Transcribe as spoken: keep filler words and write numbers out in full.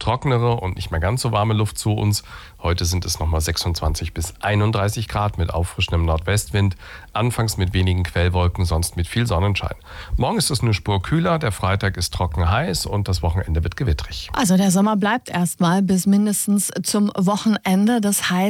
trockenere und nicht mehr ganz so warme Luft zu uns. Heute sind es nochmal sechsundzwanzig bis einunddreißig Grad mit auffrischendem Nordwestwind. Anfangs mit wenigen Quellwolken, sonst mit viel Sonnenschein. Morgen ist es eine Spur kühler, der Freitag ist trocken heiß und das Wochenende wird gewittrig. Also der Sommer bleibt erstmal bis mindestens zum Wochenende. Das heißt,